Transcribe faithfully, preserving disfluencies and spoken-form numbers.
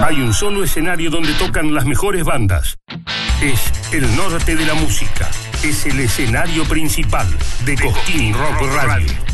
Hay un solo escenario donde tocan las mejores bandas. Es el norte de la música. Es el escenario principal de Cosquín Rock Radio.